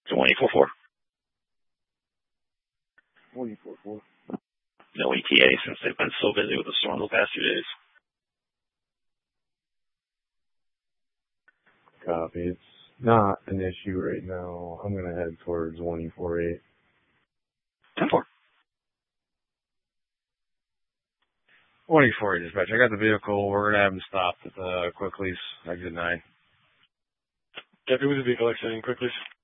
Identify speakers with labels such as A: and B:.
A: 24-4.
B: 24-4.
A: No ETA since they've been so busy with the storm the past 2 days.
B: Copy. It's not an issue right now. I'm going to head towards 1E48.
A: 10-4.
B: 1E48 dispatch. I got the vehicle. We're going to have them stopped at the Quicklies. Exit 9.
C: Deputy with the vehicle exiting Quicklies.